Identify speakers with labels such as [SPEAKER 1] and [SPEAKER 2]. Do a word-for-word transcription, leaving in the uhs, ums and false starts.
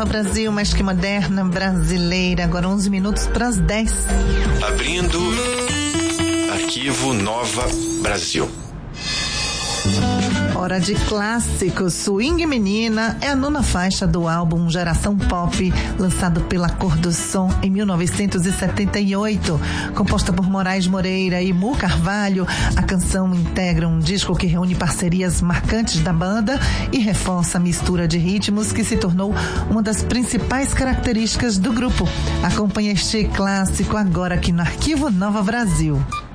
[SPEAKER 1] Nova Brasil, mais que moderna, brasileira. Agora onze minutos para as dez.
[SPEAKER 2] Abrindo Arquivo Nova Brasil.
[SPEAKER 1] Hora de clássicos. Swing Menina é a nona faixa do álbum Geração Pop, lançado pela Cor do Som em mil novecentos e setenta e oito. Composta por Moraes Moreira e Mu Carvalho, a canção integra um disco que reúne parcerias marcantes da banda e reforça a mistura de ritmos que se tornou uma das principais características do grupo. Acompanhe este clássico agora aqui no Arquivo Nova Brasil.